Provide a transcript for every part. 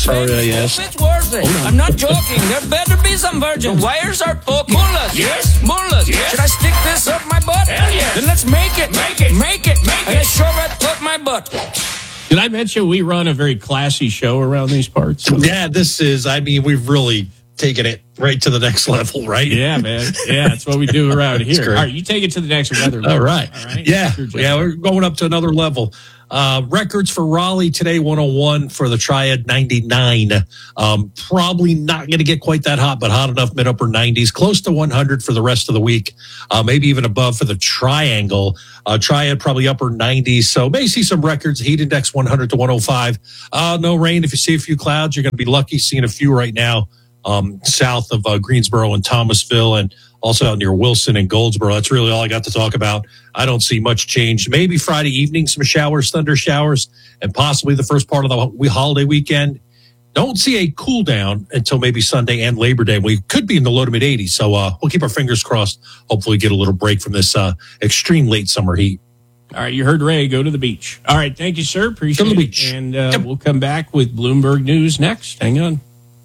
yes. It's worth it. I'm not joking. There better be some virgins. The wires are poking. Mullahs. Yes. Mullahs. Yes. Should I stick this up my butt? Hell yeah. Then let's make it. Make it. And I shove it up my butt. Did I mention we run a very classy show around these parts? Yeah, we've really taken it right to the next level, right? Yeah, man. Yeah, that's what we do around here. All right, you take it to the next weather level. All right. Yeah, we're going up to another level. Records for Raleigh today, 101 for the Triad, 99. Probably not going to get quite that hot, but hot enough, mid-upper 90s. Close to 100 for the rest of the week, maybe even above for the Triangle. Triad probably upper 90s, so may see some records. Heat index 100 to 105. No rain. If you see a few clouds, you're going to be lucky seeing a few right now south of Greensboro and Thomasville, and also out near Wilson and Goldsboro. That's really all I got to talk about. I don't see much change. Maybe Friday evening, some showers, thunder showers, and possibly the first part of the holiday weekend. Don't see a cool down until maybe Sunday and Labor Day. We could be in the low to mid 80s. So we'll keep our fingers crossed. Hopefully get a little break from this extreme late summer heat. All right, you heard Ray. Go to the beach. All right, thank you, sir. Appreciate it. Go to the beach. And we'll come back with Bloomberg News next. Hang on.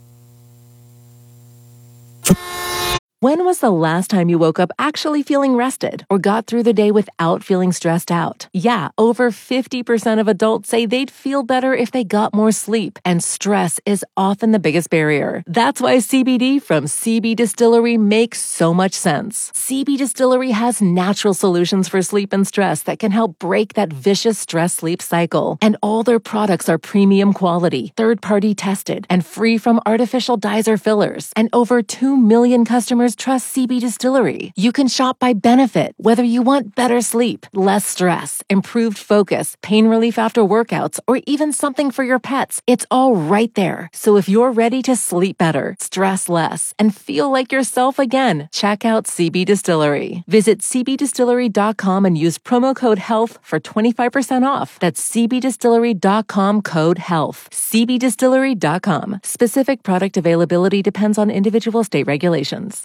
When was the last time you woke up actually feeling rested or got through the day without feeling stressed out? Yeah, over 50% of adults say they'd feel better if they got more sleep, and stress is often the biggest barrier. That's why CBD from CB Distillery makes so much sense. CB Distillery has natural solutions for sleep and stress that can help break that vicious stress-sleep cycle. And all their products are premium quality, third-party tested, and free from artificial dyes or fillers. And over 2 million customers trust CB Distillery. You can shop by benefit, whether you want better sleep, less stress, improved focus, pain relief after workouts, or even something for your pets. It's all right there. So if you're ready to sleep better, stress less, and feel like yourself again, check out CB Distillery. Visit cbdistillery.com and use promo code HEALTH for 25% off. That's cbdistillery.com, code HEALTH. cbdistillery.com. Specific product availability depends on individual state regulations.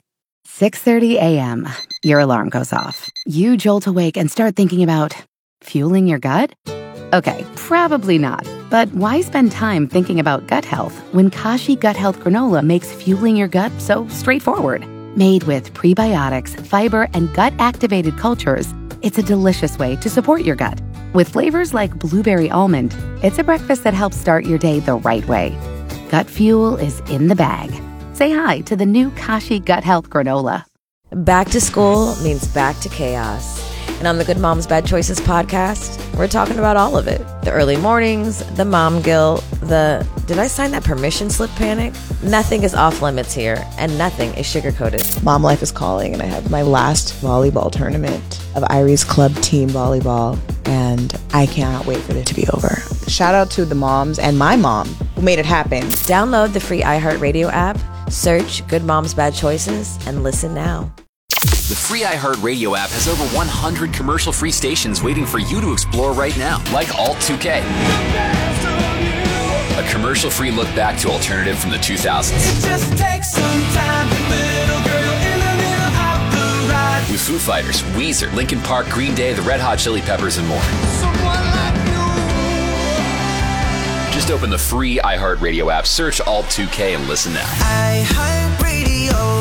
6:30 a.m. Your alarm goes off. You jolt awake and start thinking about fueling your gut? Okay, probably not. But why spend time thinking about gut health when Kashi Gut Health Granola makes fueling your gut so straightforward? Made with prebiotics, fiber, and gut-activated cultures, it's a delicious way to support your gut. With flavors like blueberry almond, it's a breakfast that helps start your day the right way. Gut fuel is in the bag. Say hi to the new Kashi Gut Health Granola. Back to school means back to chaos. And on the Good Moms Bad Choices podcast, we're talking about all of it. The early mornings, the mom guilt, the did I sign that permission slip panic? Nothing is off limits here, and nothing is sugar-coated. Mom life is calling, and I have my last volleyball tournament of Irie's Club team volleyball, and I cannot wait for it to be over. Shout out to the moms and my mom who made it happen. Download the free iHeartRadio app, search Good Moms Bad Choices, and listen now. The free iHeartRadio app has over 100 commercial-free stations waiting for you to explore right now, like Alt 2K. A commercial-free look back to alternative from the 2000s. It just takes some time, little girl in the middle of the ride. With Foo Fighters, Weezer, Linkin Park, Green Day, the Red Hot Chili Peppers, and more. Just open the free iHeartRadio app, search Alt 2K, and listen now. iHeartRadio.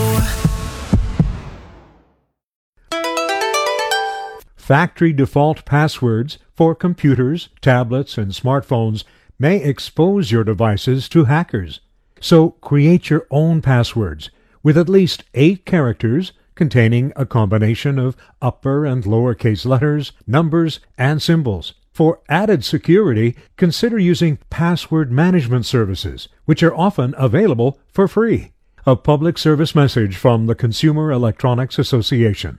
Factory default passwords for computers, tablets, and smartphones may expose your devices to hackers. So create your own passwords with at least 8 characters containing a combination of upper and lowercase letters, numbers, and symbols. For added security, consider using password management services, which are often available for free. A public service message from the Consumer Electronics Association.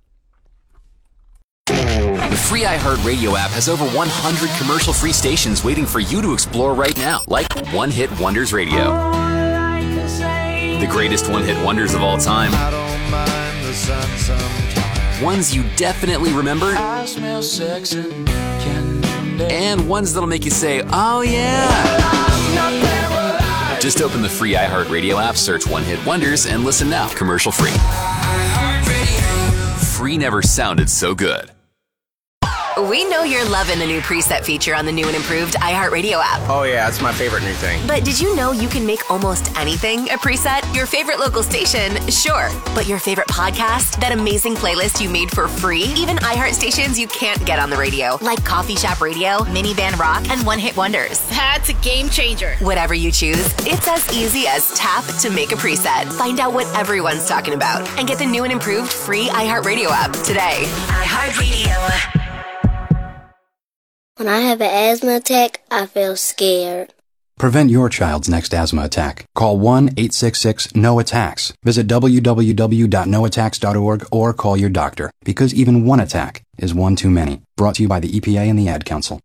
The free iHeartRadio app has over 100 commercial-free stations waiting for you to explore right now, like One Hit Wonders Radio. The greatest one-hit wonders of all time. I don't mind the sun sometimes. Ones you definitely remember. I smell sex and candy. And ones that'll make you say, oh yeah. Just open the free iHeartRadio app, search One Hit Wonders, and listen now, commercial-free. Free never sounded so good. We know you're loving the new preset feature on the new and improved iHeartRadio app. Oh, yeah, that's my favorite new thing. But did you know you can make almost anything a preset? Your favorite local station, sure. But your favorite podcast? That amazing playlist you made for free? Even iHeart stations you can't get on the radio, like Coffee Shop Radio, Minivan Rock, and One Hit Wonders. That's a game changer. Whatever you choose, it's as easy as tap to make a preset. Find out what everyone's talking about and get the new and improved free iHeartRadio app today. iHeartRadio. When I have an asthma attack, I feel scared. Prevent your child's next asthma attack. Call 1-866-NO-ATTACKS. Visit www.noattacks.org or call your doctor, because even one attack is one too many. Brought to you by the EPA and the Ad Council.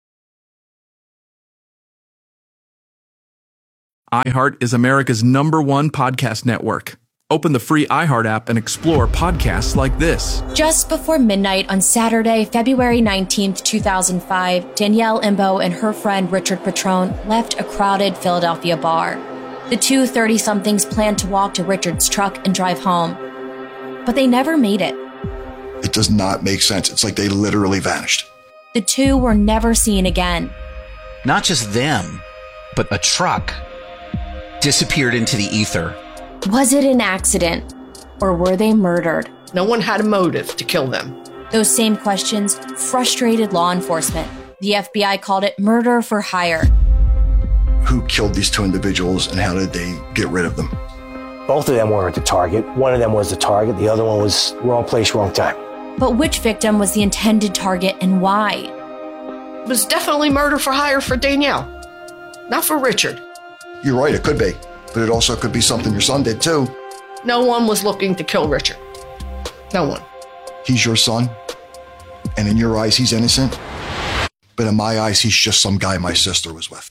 iHeart is America's #1 podcast network. Open the free iHeart app and explore podcasts like this. Just before midnight on Saturday, February 19th, 2005, Danielle Imbo and her friend Richard Petrone left a crowded Philadelphia bar. The two 30-somethings planned to walk to Richard's truck and drive home, but they never made it. It does not make sense. It's like they literally vanished. The two were never seen again. Not just them, but a truck disappeared into the ether. Was it an accident, or were they murdered? No one had a motive to kill them. Those same questions frustrated law enforcement. The FBI called it murder for hire. Who killed these two individuals and how did they get rid of them? Both of them weren't the target. One of them was the target. The other one was wrong place, wrong time. But which victim was the intended target and why? It was definitely murder for hire for Danielle, not for Richard. You're right, it could be. But it also could be something your son did too. No one was looking to kill Richard. No one. He's your son, and in your eyes, he's innocent. But in my eyes, he's just some guy my sister was with.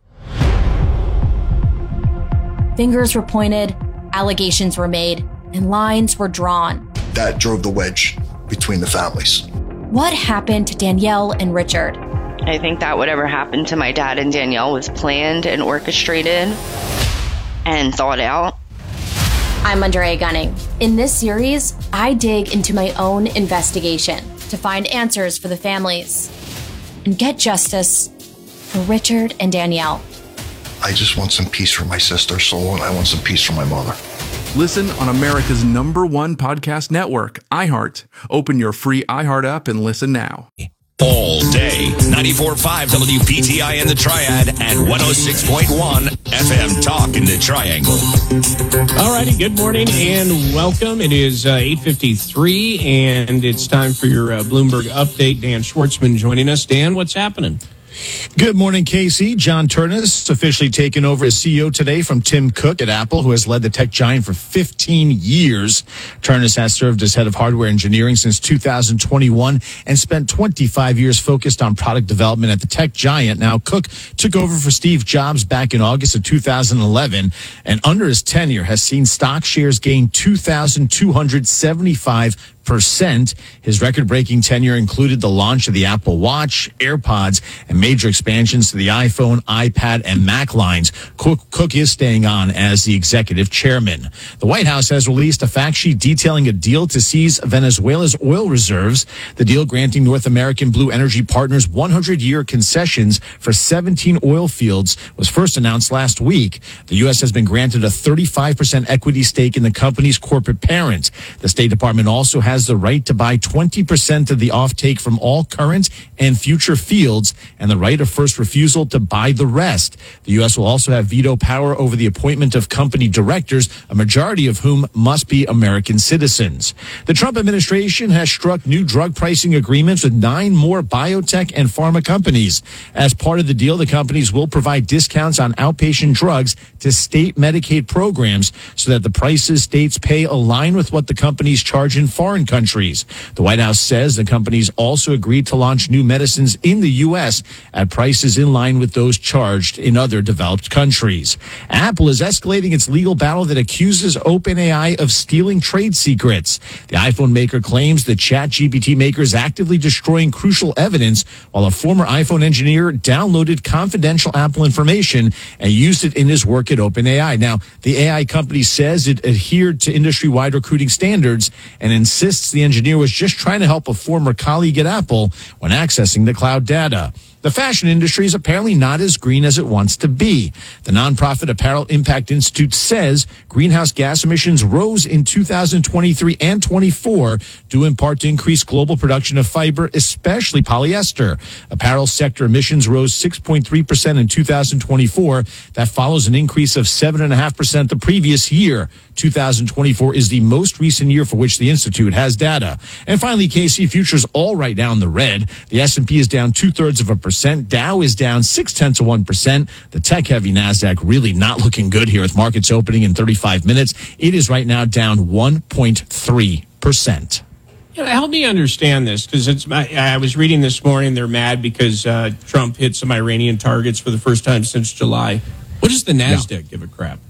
Fingers were pointed, allegations were made, and lines were drawn. That drove the wedge between the families. What happened to Danielle and Richard? I think that whatever happened to my dad and Danielle was planned and orchestrated and thought out. I'm Andrea Gunning. In this series, I dig into my own investigation to find answers for the families and get justice for Richard and Danielle. I just want some peace for my sister's soul, and I want some peace for my mother. Listen on America's #1 podcast network, iHeart. Open your free iHeart app and listen now. All day, 94.5 WPTI in the Triad and 106.1 FM Talk in the Triangle. All righty, good morning and welcome. It is 8:53 and it's time for your Bloomberg update. Dan Schwartzman joining us. Dan, what's happening? Good morning, Casey. John Ternus officially taken over as CEO today from Tim Cook at Apple, who has led the tech giant for 15 years. Ternus has served as head of hardware engineering since 2021 and spent 25 years focused on product development at the tech giant. Now, Cook took over for Steve Jobs back in August of 2011, and under his tenure has seen stock shares gain 2,275%. His record-breaking tenure included the launch of the Apple Watch, AirPods, and major expansions to the iPhone, iPad, and Mac lines. Cook is staying on as the executive chairman. The White House has released a fact sheet detailing a deal to seize Venezuela's oil reserves. The deal granting North American Blue Energy Partners 100-year concessions for 17 oil fields was first announced last week. The U.S. has been granted a 35% equity stake in the company's corporate parent. The State Department also has the right to buy 20% of the offtake from all current and future fields and the right of first refusal to buy the rest. The U.S. will also have veto power over the appointment of company directors, a majority of whom must be American citizens. The Trump administration has struck new drug pricing agreements with 9 more biotech and pharma companies. As part of the deal, the companies will provide discounts on outpatient drugs to state Medicaid programs so that the prices states pay align with what the companies charge in foreign countries. The White House says the companies also agreed to launch new medicines in the U.S. at prices in line with those charged in other developed countries. Apple is escalating its legal battle that accuses OpenAI of stealing trade secrets. The iPhone maker claims the ChatGPT maker is actively destroying crucial evidence while a former iPhone engineer downloaded confidential Apple information and used it in his work at OpenAI. Now, the AI company says it adhered to industry-wide recruiting standards and insists insists the engineer was just trying to help a former colleague at Apple when accessing the cloud data. The fashion industry is apparently not as green as it wants to be. The nonprofit Apparel Impact Institute says greenhouse gas emissions rose in 2023 and 24, due in part to increased global production of fiber, especially polyester. Apparel sector emissions rose 6.3% in 2024. That follows an increase of 7.5% the previous year. 2024 is the most recent year for which the Institute has data. And finally, KC futures all right now in the red. The S&P is down 0.2%. Dow is down 0.6%. The tech-heavy NASDAQ really not looking good here with markets opening in 35 minutes. It is right now down 1.3%. Help me understand this, because I was reading this morning, they're mad because Trump hit some Iranian targets for the first time since July. What does the NASDAQ give a crap?